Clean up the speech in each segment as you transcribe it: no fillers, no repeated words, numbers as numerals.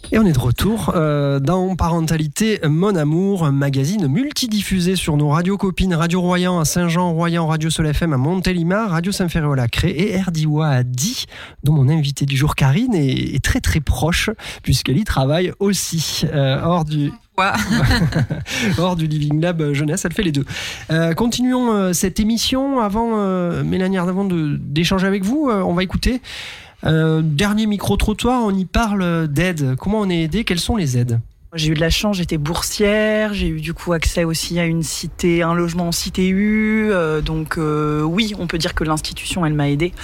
Et on est de retour dans Parentalité Mon Amour, un magazine multidiffusé sur nos radios copines, Radio Royan à Saint-Jean, Royan, Radio Sol FM à Montélimar, Radio Saint-Ferréol-à-Cré et RDIWA à Die, dont mon invité du jour Karine est très très proche puisqu'elle y travaille aussi hors du Living Lab Jeunesse, elle fait les deux. Continuons cette émission. Avant, Mélanie Arnavon, d'échanger avec vous, on va écouter dernier micro-trottoir, on y parle d'aide. Comment on est aidé? Quelles sont les aides? J'ai eu de la chance, j'étais boursière, j'ai eu du coup accès aussi à un logement en cité U, donc oui, on peut dire que l'institution, elle m'a aidée.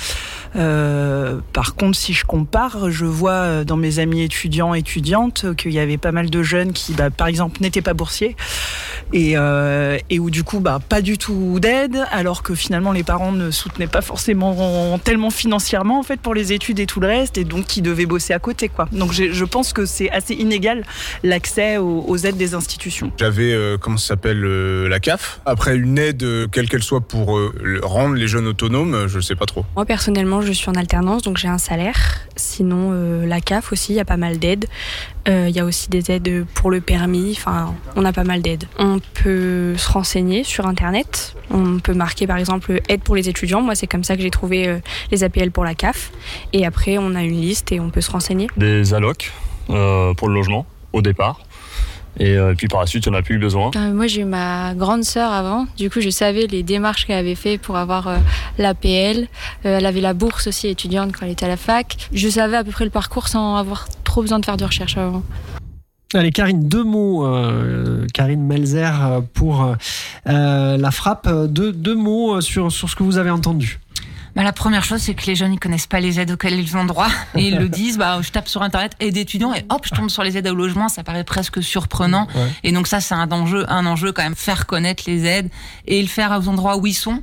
Par contre, si je compare, je vois dans mes amis étudiantes qu'il y avait pas mal de jeunes qui, par exemple, n'étaient pas boursiers et où du coup, pas du tout d'aide, alors que finalement les parents ne soutenaient pas forcément tellement financièrement en fait pour les études et tout le reste, et donc qui devaient bosser à côté, quoi. Donc je pense que c'est assez inégal l'accès aux aides des institutions. J'avais, la CAF. Après, une aide, quelle qu'elle soit, pour rendre les jeunes autonomes, je sais pas trop. Moi, personnellement, je suis en alternance, donc j'ai un salaire. Sinon, la CAF aussi, il y a pas mal d'aides. Il y a aussi des aides pour le permis. Enfin, on a pas mal d'aides. On peut se renseigner sur Internet. On peut marquer, par exemple, aide pour les étudiants. Moi, c'est comme ça que j'ai trouvé les APL pour la CAF. Et après, on a une liste et on peut se renseigner. Des allocs pour le logement au départ. Et puis par la suite, il n'y en a plus eu besoin. Moi, j'ai eu ma grande sœur avant. Du coup, je savais les démarches qu'elle avait fait pour avoir l'APL. Elle avait la bourse aussi étudiante quand elle était à la fac. Je savais à peu près le parcours sans avoir trop besoin de faire de recherche avant. Allez, Karine, deux mots. Karine Melzer pour la frappe. Deux mots sur ce que vous avez entendu. La première chose, c'est que les jeunes, ils connaissent pas les aides auxquelles ils ont droit. Et ils le disent, je tape sur Internet, aide étudiants, et hop, je tombe sur les aides au logement. Ça paraît presque surprenant. Ouais. Et donc ça, c'est un enjeu quand même. Faire connaître les aides et le faire aux endroits où ils sont.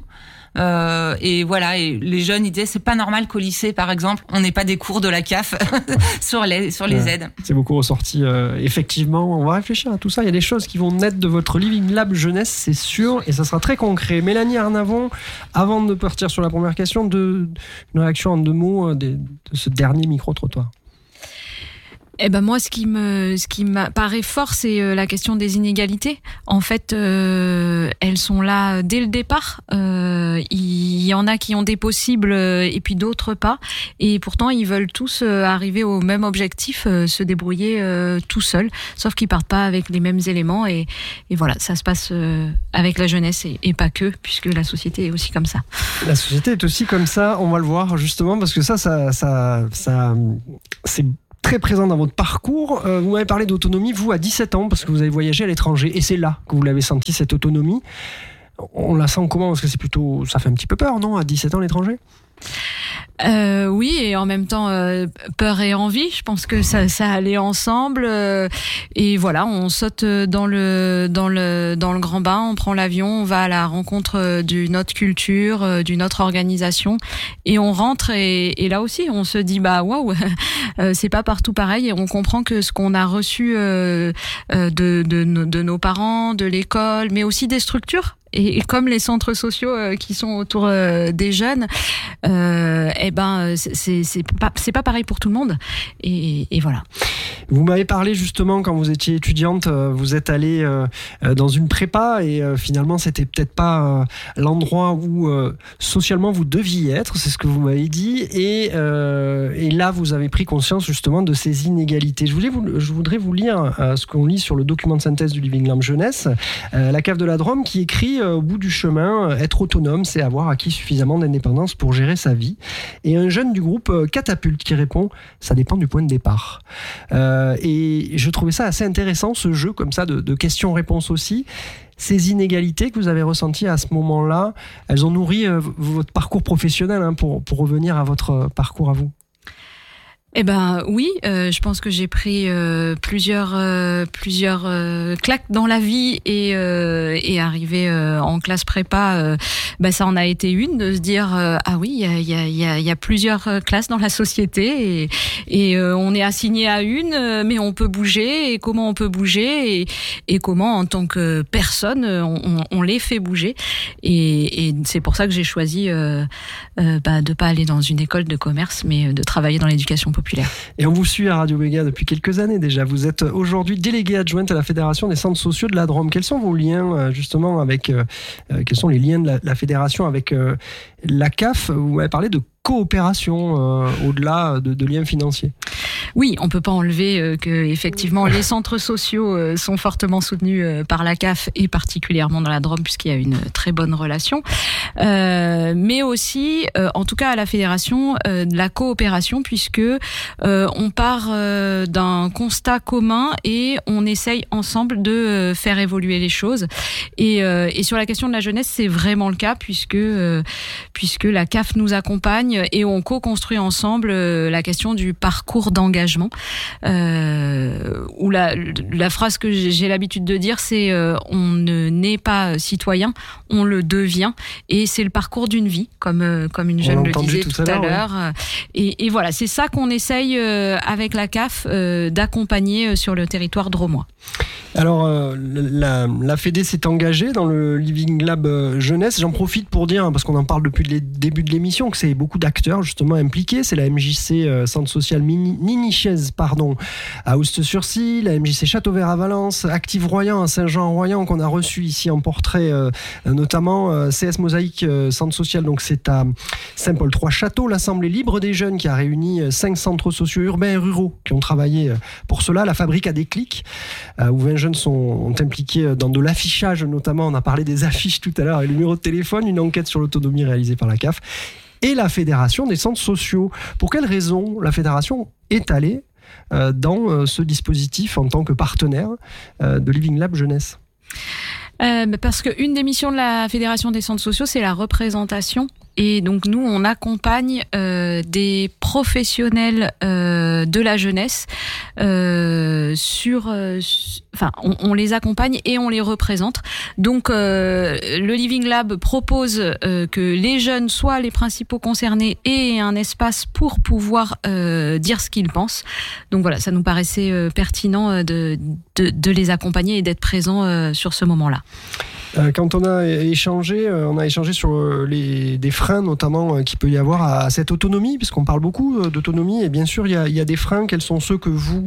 Et voilà, et les jeunes ils disaient c'est pas normal qu'au lycée par exemple on n'ait pas des cours de la CAF sur les aides. C'est beaucoup ressorti effectivement. On va réfléchir à tout ça. Il y a des choses qui vont naître de votre Living Lab Jeunesse, c'est sûr, et ça sera très concret. Mélanie Arnavon, avant de partir sur la première question, une réaction en deux mots de ce dernier micro-trottoir. Moi, ce qui m'apparaît fort, c'est la question des inégalités. En fait, elles sont là dès le départ. Il y en a qui ont des possibles et puis d'autres pas. Et pourtant, ils veulent tous arriver au même objectif, se débrouiller tout seuls. Sauf qu'ils partent pas avec les mêmes éléments. Et voilà, ça se passe avec la jeunesse et pas que, puisque la société est aussi comme ça. La société est aussi comme ça. On va le voir justement parce que ça c'est très présent dans votre parcours. Vous m'avez parlé d'autonomie, vous, à 17 ans, parce que vous avez voyagé à l'étranger, et c'est là que vous l'avez senti, cette autonomie. On la sent comment? Parce que ça fait un petit peu peur, non, à 17 ans, l'étranger? Oui, et en même temps peur et envie, je pense que ça allait ensemble, et voilà, on saute dans le grand bain, on prend l'avion, on va à la rencontre d'une autre culture, d'une autre organisation, et on rentre, et là aussi on se dit waouh, c'est pas partout pareil, et on comprend que ce qu'on a reçu de nos parents, de l'école, mais aussi des structures, et comme les centres sociaux qui sont autour des jeunes, c'est pas pareil pour tout le monde, et voilà. Vous m'avez parlé justement quand vous étiez étudiante, vous êtes allée dans une prépa, et finalement c'était peut-être pas l'endroit où socialement vous deviez être, c'est ce que vous m'avez dit, et là vous avez pris conscience justement de ces inégalités. Je voudrais vous lire ce qu'on lit sur le document de synthèse du Living Lab Jeunesse, la CAF de la Drôme, qui écrit au bout du chemin, être autonome, c'est avoir acquis suffisamment d'indépendance pour gérer sa vie. Et un jeune du groupe Catapulte qui répond, ça dépend du point de départ. Et je trouvais ça assez intéressant, ce jeu comme ça de questions-réponses aussi. Ces inégalités que vous avez ressenties à ce moment-là, elles ont nourri votre parcours professionnel, pour revenir à votre parcours à vous. Oui, je pense que j'ai pris plusieurs claques dans la vie, et arrivé en classe prépa, ça en a été une, de se dire ah oui, il y a plusieurs classes dans la société, et on est assigné à une, mais on peut bouger, et comment on peut bouger, et comment en tant que personne on les fait bouger, et c'est pour ça que j'ai choisi de pas aller dans une école de commerce, mais de travailler dans l'éducation populaire. populaire. Et on vous suit à Radio Méga depuis quelques années déjà. Vous êtes aujourd'hui déléguée adjointe à la Fédération des centres sociaux de la Drôme. Quels sont vos liens justement avec quels sont les liens de la fédération avec la CAF? Vous m'avez parlé de coopération au-delà de liens financiers. Oui, on peut pas enlever que effectivement les centres sociaux sont fortement soutenus par la CAF et particulièrement dans la Drôme puisqu'il y a une très bonne relation. Mais aussi, en tout cas à la fédération, de la coopération puisque on part d'un constat commun et on essaye ensemble de faire évoluer les choses. Et sur la question de la jeunesse, c'est vraiment le cas puisque la CAF nous accompagne et on co-construit ensemble la question du parcours d'engagement. Où la phrase que j'ai l'habitude de dire, c'est on ne naît pas citoyen, on le devient. Et c'est le parcours d'une vie, comme une jeune le disait tout à l'heure. Ouais. Et voilà, c'est ça qu'on essaye avec la CAF d'accompagner sur le territoire drômois. Alors, la Fédé s'est engagée dans le Living Lab Jeunesse. J'en profite pour dire, parce qu'on en parle depuis le début de l'émission, que c'est beaucoup d'acteurs justement impliqués. C'est la MJC Centre Social Ninichiez, à Oust-sur-Sil, la MJC Château-Vert à Valence, Active Royan à Saint-Jean-Royan, qu'on a reçu ici en portrait, notamment CS Mosaïque Centre Social, donc c'est à Saint-Paul-3-Château, l'Assemblée Libre des Jeunes qui a réuni 5 centres sociaux urbains et ruraux qui ont travaillé pour cela, la Fabrique à Déclic, où 20 jeunes sont impliqués dans de l'affichage notamment, on a parlé des affiches tout à l'heure, et le numéro de téléphone, une enquête sur l'autonomie réalisée par la CAF, et la Fédération des centres sociaux. Pour quelles raisons la Fédération est allée dans ce dispositif en tant que partenaire de Living Lab Jeunesse? Parce qu'une des missions de la Fédération des centres sociaux, c'est la représentation. Et donc nous, on accompagne des professionnels de la jeunesse on les accompagne et on les représente. Donc le Living Lab propose que les jeunes soient les principaux concernés et un espace pour pouvoir dire ce qu'ils pensent. Donc voilà, ça nous paraissait pertinent de les accompagner et d'être présents sur ce moment-là. Quand on a échangé sur des freins notamment qu'il peut y avoir à cette autonomie, puisqu'on parle beaucoup d'autonomie, et bien sûr il y a des freins. Quels sont ceux que vous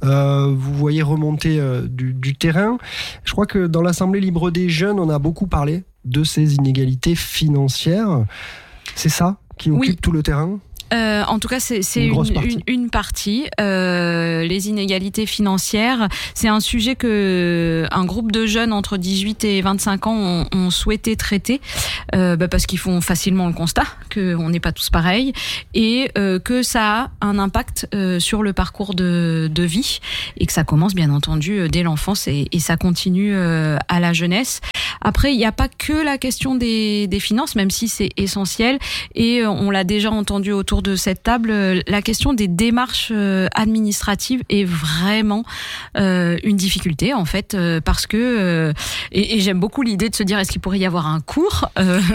voyez remonter du terrain? Je crois que dans l'Assemblée Libre des Jeunes, on a beaucoup parlé de ces inégalités financières. C'est ça qui occupe tout le terrain? En tout cas, c'est une partie. Les inégalités financières, c'est un sujet que un groupe de jeunes entre 18 et 25 ans ont souhaité traiter parce qu'ils font facilement le constat qu'on n'est pas tous pareils et que ça a un impact sur le parcours de vie et que ça commence bien entendu dès l'enfance et ça continue à la jeunesse. Après, il n'y a pas que la question des finances, même si c'est essentiel et on l'a déjà entendu autour de cette table, la question des démarches administratives est vraiment une difficulté en fait parce que et j'aime beaucoup l'idée de se dire est-ce qu'il pourrait y avoir un cours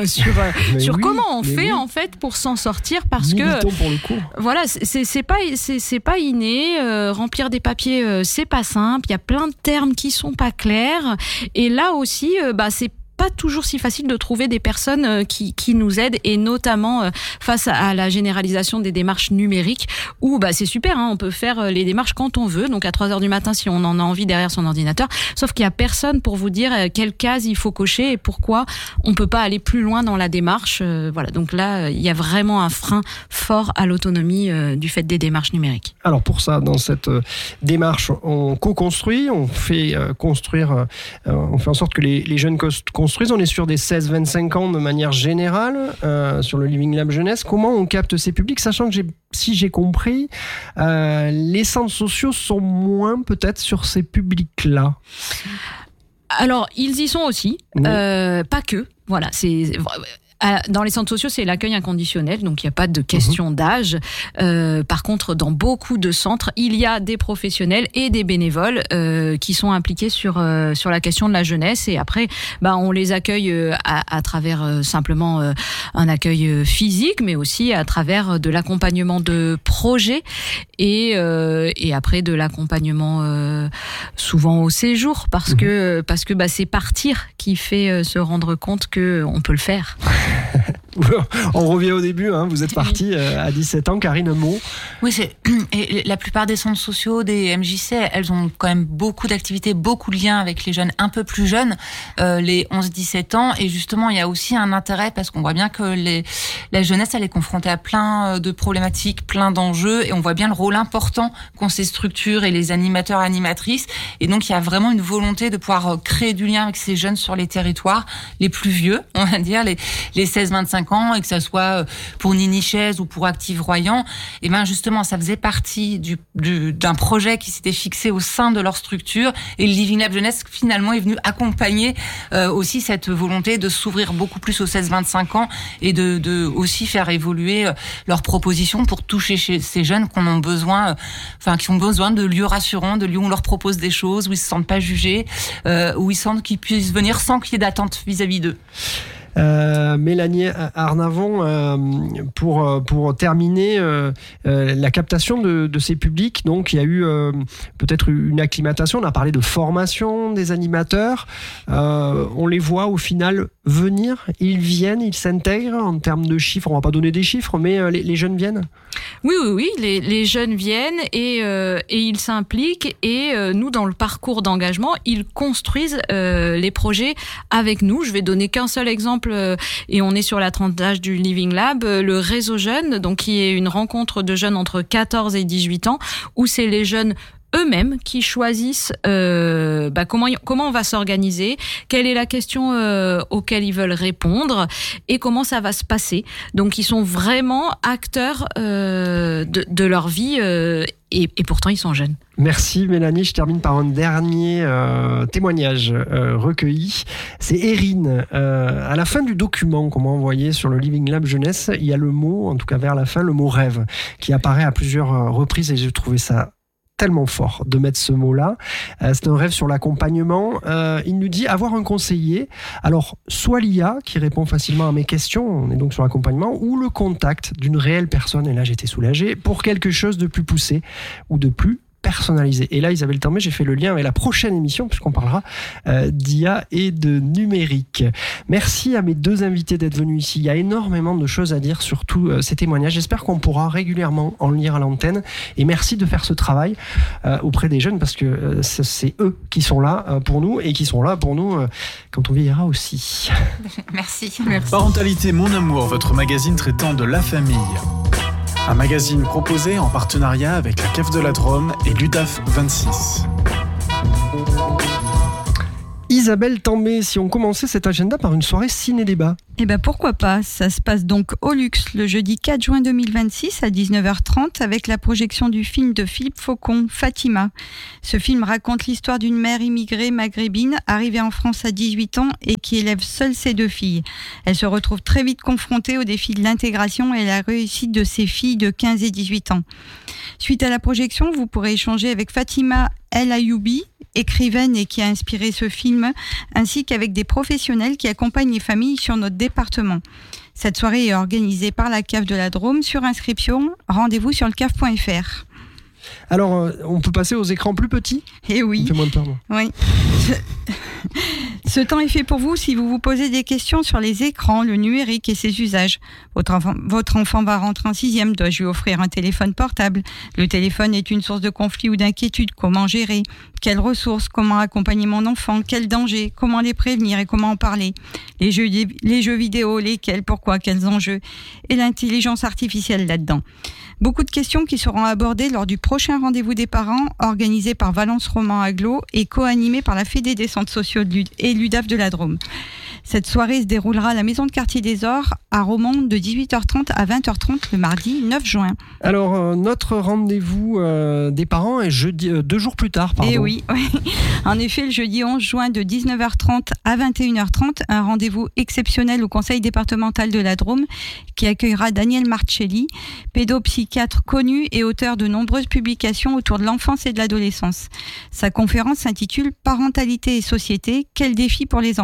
sur comment on fait en fait pour s'en sortir parce que pour le cours. Voilà, c'est pas inné, remplir des papiers c'est pas simple, il y a plein de termes qui sont pas clairs et là aussi c'est pas toujours si facile de trouver des personnes qui nous aident et notamment face à la généralisation des démarches numériques où c'est super, on peut faire les démarches quand on veut, donc à 3h du matin si on en a envie derrière son ordinateur, sauf qu'il y a personne pour vous dire quelle case il faut cocher et pourquoi on peut pas aller plus loin dans la démarche. Voilà, donc là il y a vraiment un frein fort à l'autonomie du fait des démarches numériques. Alors pour ça, dans cette démarche, on co-construit, on fait construire, on fait en sorte que les jeunes construisent. On est sur des 16-25 ans de manière générale sur le Living Lab Jeunesse. Comment on capte ces publics, sachant que si j'ai compris, les centres sociaux sont moins peut-être sur ces publics-là? Alors, ils y sont aussi, pas que. Voilà, c'est... Dans les centres sociaux, c'est l'accueil inconditionnel, donc il n'y a pas de question d'âge. Par contre, dans beaucoup de centres, il y a des professionnels et des bénévoles qui sont impliqués sur la question de la jeunesse. Et après, on les accueille à travers simplement un accueil physique, mais aussi à travers de l'accompagnement de projets et après de l'accompagnement souvent au séjour, parce que c'est partir qui fait se rendre compte que on peut le faire. On revient au début, vous êtes partie à 17 ans, Karine, un mot. Oui, et la plupart des centres sociaux, des MJC, elles ont quand même beaucoup d'activités, beaucoup de liens avec les jeunes un peu plus jeunes, les 11-17 ans, et justement il y a aussi un intérêt parce qu'on voit bien que la jeunesse elle est confrontée à plein de problématiques, plein d'enjeux, et on voit bien le rôle important qu'ont ces structures et les animateurs et animatrices, et donc il y a vraiment une volonté de pouvoir créer du lien avec ces jeunes sur les territoires les plus vieux, on va dire les 16-25 ans, et que ça soit pour Nini Chaise ou pour Active Royan, et ben justement ça faisait partie d'un projet qui s'était fixé au sein de leur structure, et le Living Lab Jeunesse finalement est venu accompagner aussi cette volonté de s'ouvrir beaucoup plus aux 16-25 ans et de aussi faire évoluer leurs propositions pour toucher chez ces jeunes qui ont besoin de lieux rassurants, de lieux où on leur propose des choses, où ils se sentent pas jugés, où ils sentent qu'ils puissent venir sans qu'il y ait d'attente vis-à-vis d'eux. Mélanie Arnavon, pour terminer la captation de ces publics, donc il y a eu peut-être une acclimatation, on a parlé de formation des animateurs, on les voit au final venir, ils viennent, ils s'intègrent en termes de chiffres, on va pas donner des chiffres, mais les jeunes viennent. Oui, les jeunes viennent et ils s'impliquent, et nous dans le parcours d'engagement, ils construisent les projets avec nous. Je vais donner qu'un seul exemple, et on est sur la tranche d'âge du Living Lab, le réseau jeune, donc qui est une rencontre de jeunes entre 14 et 18 ans, où c'est les jeunes eux-mêmes qui choisissent comment on va s'organiser, quelle est la question auquel ils veulent répondre et comment ça va se passer. Donc ils sont vraiment acteurs de leur vie et pourtant ils sont jeunes. Merci Mélanie, je termine par un dernier témoignage recueilli. C'est Erin. À la fin du document qu'on m'a envoyé sur le Living Lab Jeunesse, il y a le mot, en tout cas vers la fin, le mot rêve, qui apparaît à plusieurs reprises, et j'ai trouvé ça tellement fort de mettre ce mot-là. C'est un rêve sur l'accompagnement. Il nous dit avoir un conseiller. Alors, soit l'IA qui répond facilement à mes questions, on est donc sur l'accompagnement, ou le contact d'une réelle personne, et là j'étais soulagé, pour quelque chose de plus poussé ou de plus personnalisé. Et là, Isabelle Tambay, j'ai fait le lien avec la prochaine émission, puisqu'on parlera d'IA et de numérique. Merci à mes deux invités d'être venus ici. Il y a énormément de choses à dire sur tous ces témoignages. J'espère qu'on pourra régulièrement en lire à l'antenne. Et merci de faire ce travail auprès des jeunes, parce que c'est eux qui sont là pour nous, et qui sont là pour nous quand on vieillira aussi. Merci. Parentalité Mon Amour, votre magazine traitant de la famille. Un magazine proposé en partenariat avec la CAF de la Drôme et l'UDAF 26. Isabelle Tambay, si on commençait cet agenda par une soirée ciné-débat. Eh bien pourquoi pas, ça se passe donc au Luxe le jeudi 4 juin 2026 à 19h30 avec la projection du film de Philippe Faucon, Fatima. Ce film raconte l'histoire d'une mère immigrée maghrébine arrivée en France à 18 ans et qui élève seule ses deux filles. Elle se retrouve très vite confrontée au défi de l'intégration et la réussite de ses filles de 15 et 18 ans. Suite à la projection, vous pourrez échanger avec Fatima El Ayoubi, écrivaine et qui a inspiré ce film, ainsi qu'avec des professionnels qui accompagnent les familles sur notre département. Cette soirée est organisée par la CAF de la Drôme. Sur inscription, rendez-vous sur le caf.fr. Alors, on peut passer aux écrans plus petits ? Eh oui. On fait moins de peur, moi. Oui. Ce temps est fait pour vous si vous vous posez des questions sur les écrans, le numérique et ses usages. Votre enfant va rentrer en 6e, dois-je lui offrir un téléphone portable ? Le téléphone est une source de conflit ou d'inquiétude. Comment gérer ? Quelles ressources ? Comment accompagner mon enfant ? Quels dangers ? Comment les prévenir et comment en parler ? Les jeux vidéo, lesquels ? Pourquoi ? Quels enjeux ? Et l'intelligence artificielle là-dedans. Beaucoup de questions qui seront abordées lors du prochain rendez-vous des parents organisé par Valence Roman Aglo et co-animé par la Fédé des centres sociaux et l'UDAF de la Drôme. Cette soirée se déroulera à la Maison de Quartier des Ors à Romont de 18h30 à 20h30 le mardi 9 juin. Alors, notre rendez-vous des parents est jeudi, 2 jours plus tard. Pardon. Et oui. En effet, le jeudi 11 juin de 19h30 à 21h30, un rendez-vous exceptionnel au Conseil départemental de la Drôme qui accueillera Daniel Marcelli, pédopsychiatre connu et auteur de nombreuses publications autour de l'enfance et de l'adolescence. Sa conférence s'intitule « Parentalité et société, quels défis pour les enfants ?»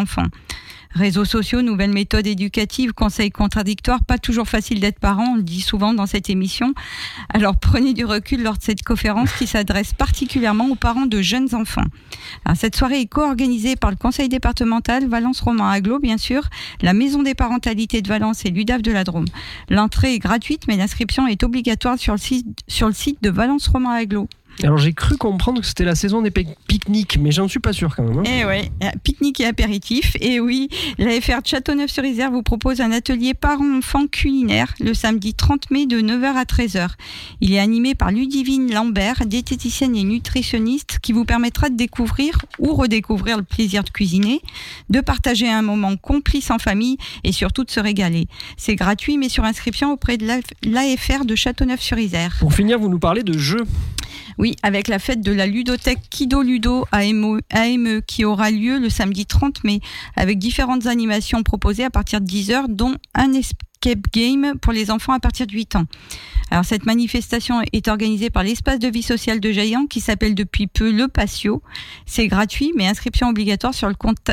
Réseaux sociaux, nouvelles méthodes éducatives, conseils contradictoires, pas toujours facile d'être parent, on le dit souvent dans cette émission. Alors prenez du recul lors de cette conférence qui s'adresse particulièrement aux parents de jeunes enfants. Alors, cette soirée est co-organisée par le conseil départemental, Valence Roman Agglo bien sûr, la maison des parentalités de Valence et l'UDAF de la Drôme. L'entrée est gratuite mais l'inscription est obligatoire sur le site de Valence Roman Agglo. Alors j'ai cru comprendre que c'était la saison des pique-niques, mais j'en suis pas sûr quand même. Eh oui, pique-nique et apéritif. Et oui, l'AFR de Châteauneuf-sur-Isère vous propose un atelier parents-enfants culinaire le samedi 30 mai de 9h à 13h. Il est animé par Ludivine Lambert, diététicienne et nutritionniste, qui vous permettra de découvrir ou redécouvrir le plaisir de cuisiner, de partager un moment complice en famille et surtout de se régaler. C'est gratuit mais sur inscription auprès de l'AFR de Châteauneuf-sur-Isère. Pour finir, vous nous parlez de jeux. Oui, avec la fête de la ludothèque Kido Ludo AME qui aura lieu le samedi 30 mai, avec différentes animations proposées à partir de 10h, dont un escape game pour les enfants à partir de 8 ans. Alors cette manifestation est organisée par l'espace de vie sociale de Jaillant qui s'appelle depuis peu le Patio. C'est gratuit, mais inscription obligatoire sur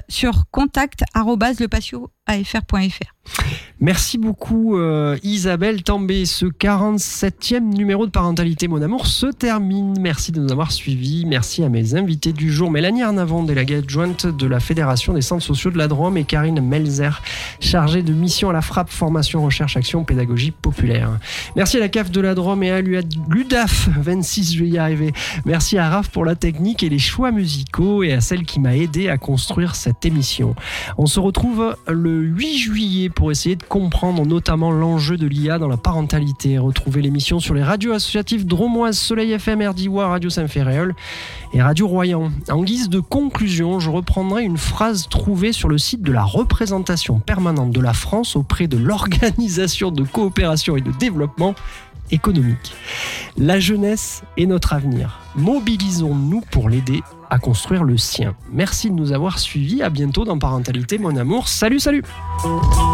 contact@lepatioafr.fr. Merci beaucoup Isabelle Tambay. Ce 47e numéro de Parentalité Mon Amour se termine. Merci de nous avoir suivis. Merci à mes invités du jour, Mélanie Arnavon, déléguée adjointe de la Fédération des centres sociaux de la Drôme, et Karine Melzer, chargée de mission à la FRAP, formation, recherche, action, pédagogie populaire. Merci à la CAF de la Drôme et à l'UDAF 26, je vais y arriver. Merci à Raph pour la technique et les choix musicaux, et à celle qui m'a aidé à construire cette émission. On se retrouve le 8 juillet pour essayer de comprendre notamment l'enjeu de l'IA dans la parentalité. Retrouvez l'émission sur les radios associatives drômoises Soleil FM, RDIWA, Radio Saint-Ferréol et Radio Royan. En guise de conclusion, je reprendrai une phrase trouvée sur le site de la représentation permanente de la France auprès de l'Organisation de coopération et de développement économique. La jeunesse est notre avenir. Mobilisons-nous pour l'aider à construire le sien. Merci de nous avoir suivis. À bientôt dans Parentalité Mon Amour. Salut, salut!